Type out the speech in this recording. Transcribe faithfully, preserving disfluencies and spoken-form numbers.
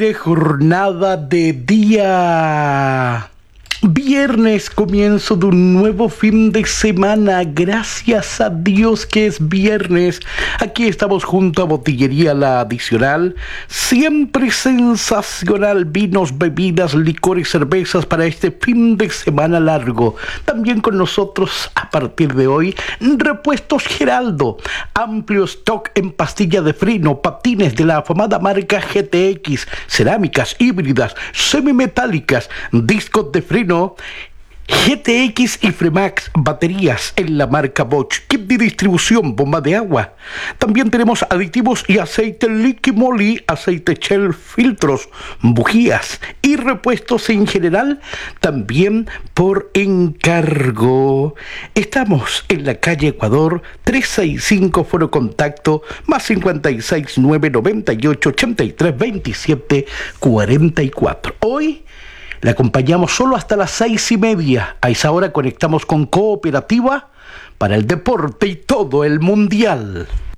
De jornada de día viernes, comienzo de un nuevo fin de semana. Gracias a Dios que es viernes. Aquí estamos junto a Botillería La Adicional. Siempre sensacional. Vinos, bebidas, licores, cervezas para este fin de semana largo. También con nosotros a partir de hoy, Repuestos Geraldo. Amplio stock en pastilla de freno, patines de la afamada marca G T X, cerámicas híbridas, semimetálicas, discos de freno G T X y Fremax, baterías en la marca Bosch, kit de distribución, bomba de agua. También tenemos aditivos y aceite Liqui Moly, aceite Shell, filtros, bujías y repuestos en general, también por encargo. Estamos en la calle Ecuador, trescientos sesenta y cinco, foro contacto, más cincuenta y seis, nueve noventa y ocho, ochenta y tres, veintisiete, cuarenta y cuatro. Hoy la acompañamos solo hasta las seis y media. A esa hora conectamos con Cooperativa para el deporte y todo el mundial.